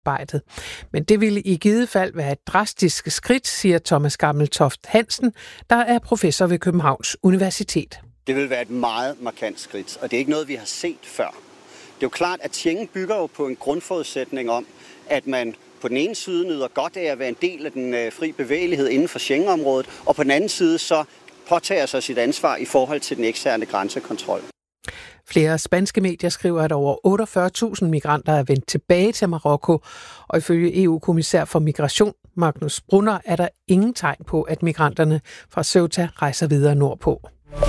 arbejdet. Men det ville i givet fald være et drastisk skridt, siger Thomas Gammeltoft Hansen, der er professor ved Københavns Universitet. Det vil være et meget markant skridt, og det er ikke noget, vi har set før. Det er jo klart, at Schengen bygger jo på en grundforudsætning om, at man på den ene side nyder godt af at være en del af den fri bevægelighed inden for Schengen-området, og på den anden side så påtager sig sit ansvar i forhold til den eksterne grænsekontrol. Flere spanske medier skriver, at over 48.000 migranter er vendt tilbage til Marokko, og ifølge EU-kommissær for migration, Magnus Brunner, er der ingen tegn på, at migranterne fra Ceuta rejser videre nordpå.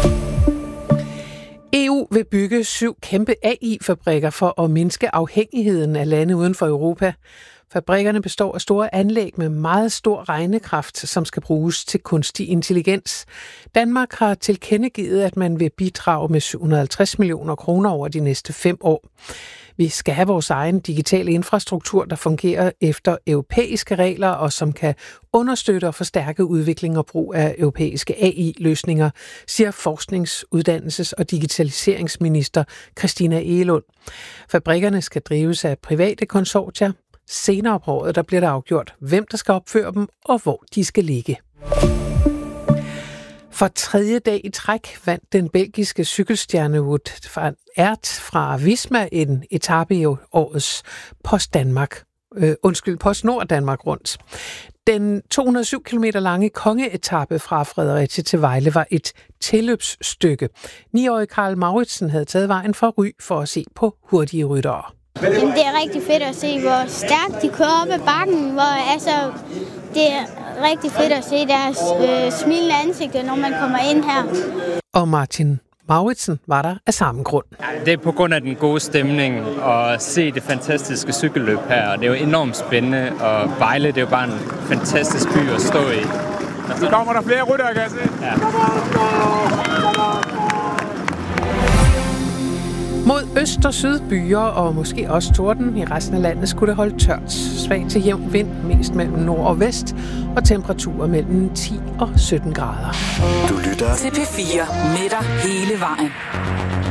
EU vil bygge 7 kæmpe AI-fabrikker for at mindske afhængigheden af lande uden for Europa. Fabrikkerne består af store anlæg med meget stor regnekraft, som skal bruges til kunstig intelligens. Danmark har tilkendegivet, at man vil bidrage med 750 millioner kroner over de næste 5 år. Vi skal have vores egen digitale infrastruktur, der fungerer efter europæiske regler og som kan understøtte og forstærke udvikling og brug af europæiske AI-løsninger, siger forsknings-, uddannelses- og digitaliseringsminister Christina Egelund. Fabrikkerne skal drives af private konsortier. Senere på året der bliver der afgjort, hvem der skal opføre dem og hvor de skal ligge. For 3. dag i træk vandt den belgiske cykelstjerne Wout van Aert fra Visma en etape i årets PostNord Danmark rundt. Den 207 km lange kongeetape fra Fredericia til Vejle var et tilløbsstykke. 9-årige Karl Mauritsen havde taget vejen fra Ry for at se på hurtige ryttere. Jamen, det er rigtig fedt at se, hvor stærkt de kører op ad bakken. Det er rigtig fedt at se deres smilende ansigter, når man kommer ind her. Og Martin Mauritsen var der af samme grund. Ja, det er på grund af den gode stemning og se det fantastiske cykelløb her. Det er jo enormt spændende, og Vejle det er jo bare en fantastisk by at stå i. Så kommer der flere ryttere, kan jeg se. Ja. Mod øst og syd byer og måske også torden. I resten af landet skulle det holde tørt. Svag til jævn vind, mest mellem nord og vest, og temperaturer mellem 10 og 17 grader. Du lytter til P4 med dig hele vejen.